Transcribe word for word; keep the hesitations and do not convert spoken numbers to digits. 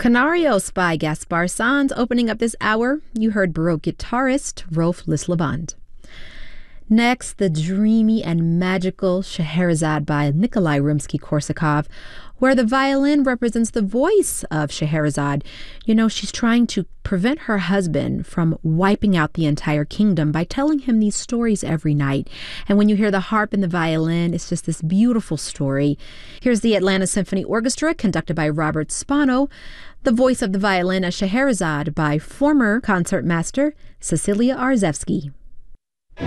Canarios by Gaspar Sanz. Opening up this hour, you heard Baroque guitarist Rolf Lisleband. Next, the dreamy and magical Scheherazade by Nikolai Rimsky-Korsakov, where the violin represents the voice of Scheherazade. You know, she's trying to prevent her husband from wiping out the entire kingdom by telling him these stories every night. And when you hear the harp and the violin, it's just this beautiful story. Here's the Atlanta Symphony Orchestra, conducted by Robert Spano. The voice of the violin as Scheherazade by former concertmaster Cecilia Arzewski.